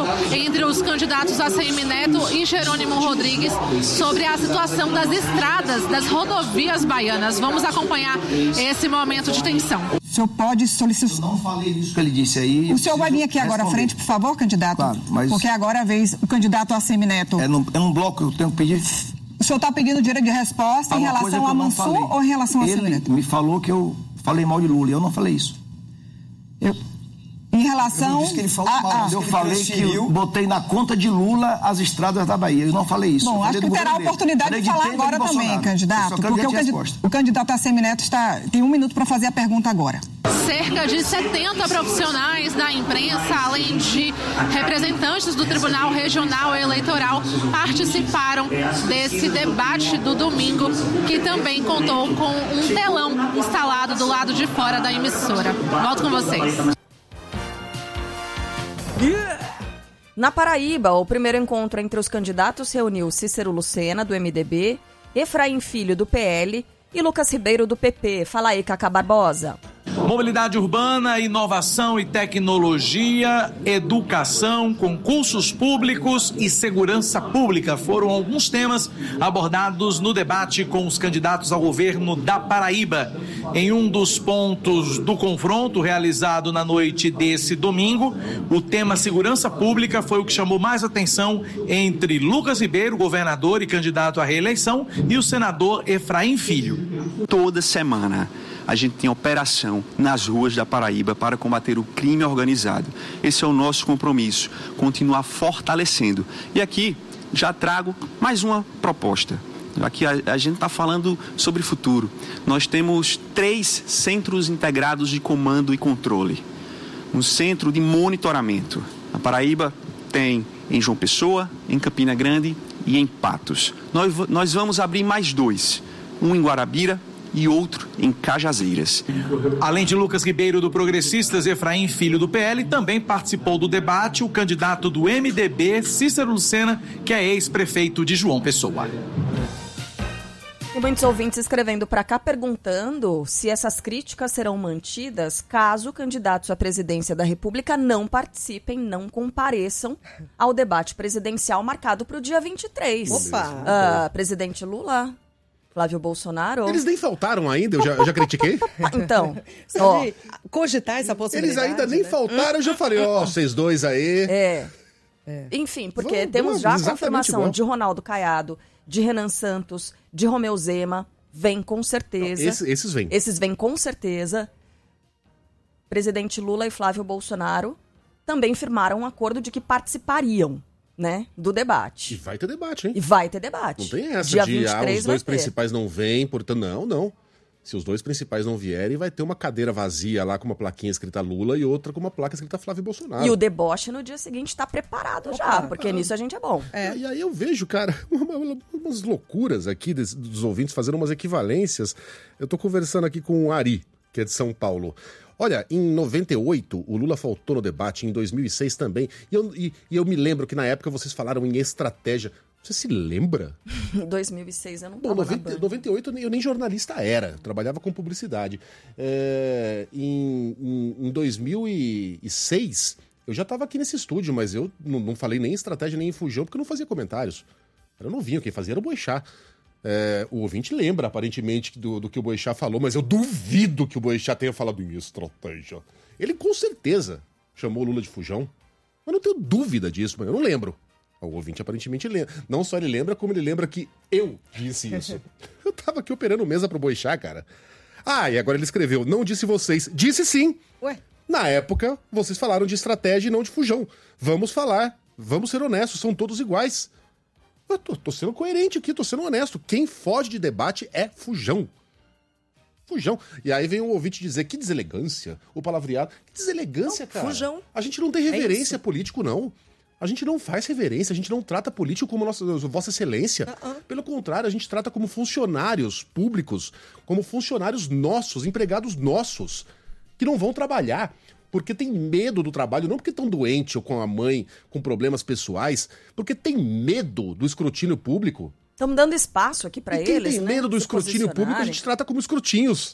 entre os candidatos ACM Neto e Jerônimo Rodrigues sobre a situação das estradas, das rodovias baianas. Vamos acompanhar esse momento de tensão. O senhor pode solicitar... Eu não falei isso que ele disse aí. O senhor vai vir aqui agora à frente, por favor, candidato? Claro, mas... Porque agora é a vez o candidato ACM Neto. É num bloco que eu tenho que pedir... O senhor está pedindo direito de resposta em relação a Mansur ou em relação a ACM Neto? Ele me falou que eu falei mal de Lula, eu não falei isso. Em relação... Eu não disse que ele falou mal, eu falei que eu botei na conta de Lula as estradas da Bahia, eu não falei isso. Bom, acho que terá a oportunidade de falar agora também, candidato, porque o candidato ACM Neto tem 1 minuto para fazer a pergunta agora. Cerca de 70 profissionais da imprensa, além de representantes do Tribunal Regional Eleitoral, participaram desse debate do domingo, que também contou com um telão instalado do lado de fora da emissora. Volto com vocês. Na Paraíba, o primeiro encontro entre os candidatos reuniu Cícero Lucena, do MDB, Efraim Filho, do PL e Lucas Ribeiro, do PP. Fala aí, Cacá Barbosa. Mobilidade urbana, inovação e tecnologia, educação, concursos públicos e segurança pública foram alguns temas abordados no debate com os candidatos ao governo da Paraíba. Em um dos pontos do confronto realizado na noite desse domingo, o tema segurança pública foi o que chamou mais atenção entre Lucas Ribeiro, governador e candidato à reeleição, e o senador Efraim Filho. Toda semana a gente tem operação nas ruas da Paraíba para combater o crime organizado. Esse é o nosso compromisso, continuar fortalecendo. E aqui já trago mais uma proposta. Aqui a gente está falando sobre futuro. Nós temos 3 centros integrados de comando e controle. Um centro de monitoramento. A Paraíba tem em João Pessoa, em Campina Grande e em Patos. Nós vamos abrir mais 2. Um em Guarabira e outro em Cajazeiras. Além de Lucas Ribeiro, do Progressistas, Efraim Filho, do PL, também participou do debate o candidato do MDB, Cícero Lucena, que é ex-prefeito de João Pessoa. E muitos ouvintes escrevendo para cá perguntando se essas críticas serão mantidas caso candidatos à presidência da República não participem, não compareçam ao debate presidencial marcado para o dia 23. Opa! Presidente Lula, Flávio Bolsonaro... Eles nem faltaram ainda, eu já critiquei. Então, cogitar essa possibilidade. Eles ainda nem faltaram, eu já falei, vocês dois aí... Enfim, porque temos já a confirmação de Ronaldo Caiado, de Renan Santos, de Romeu Zema, vem com certeza. Esses vêm. Esses vêm com certeza. Presidente Lula e Flávio Bolsonaro também firmaram um acordo de que participariam, né, do debate. E vai ter debate, hein? E vai ter debate. Não tem essa dia de 23 os dois principais não vêm, portanto, não. Se os dois principais não vierem, vai ter uma cadeira vazia lá com uma plaquinha escrita Lula e outra com uma placa escrita Flávio Bolsonaro. E o deboche no dia seguinte está preparado já, porque nisso a gente é bom. E aí eu vejo, cara, umas loucuras aqui dos ouvintes fazendo umas equivalências. Eu tô conversando aqui com o Ari, que é de São Paulo. Olha, em 98, o Lula faltou no debate, em 2006 também. E eu me lembro que na época vocês falaram em estratégia. Você se lembra? Em 2006 eu não tava. Em 98 eu nem jornalista era, trabalhava com publicidade. Em 2006 eu já estava aqui nesse estúdio, mas eu não falei nem em estratégia nem em fujão, porque eu não fazia comentários. Eu não vinha, quem fazia era o Boechat. O ouvinte lembra, aparentemente, do que o Boechat falou, mas eu duvido que o Boechat tenha falado em estratégia. Ele com certeza chamou o Lula de fujão. Eu não tenho dúvida disso, mas eu não lembro. O ouvinte aparentemente lembra. Não só ele lembra, como ele lembra que eu disse isso. Eu tava aqui operando mesa pro Boechat, cara. E agora ele escreveu, não disse vocês. Disse sim. Ué? Na época, vocês falaram de estratégia e não de fujão. Vamos falar. Vamos ser honestos, são todos iguais. Eu tô sendo coerente aqui, tô sendo honesto. Quem foge de debate é fujão. Fujão. E aí vem um ouvinte dizer, que deselegância, o palavreado. Que deselegância, cara. Fujão. A gente não tem reverência político, não. A gente não faz reverência, a gente não trata político como Vossa Excelência. Pelo contrário, a gente trata como funcionários públicos, como funcionários nossos, empregados nossos, que não vão trabalhar porque tem medo do trabalho, não porque estão doentes ou com a mãe, com problemas pessoais, porque tem medo do escrutínio público. Estamos dando espaço aqui para eles, quem tem medo do escrutínio público, a gente trata como escrutinhos.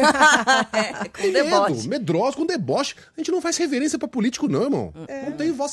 Com deboche. Medrosos, com deboche. A gente não faz reverência pra político, não, irmão. Não tem Vossa